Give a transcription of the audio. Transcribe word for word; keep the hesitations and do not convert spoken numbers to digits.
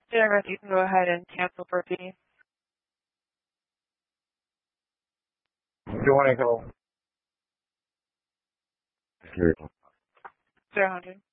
Jennifer, you can go ahead and cancel for P. two hundred go. zero hundred.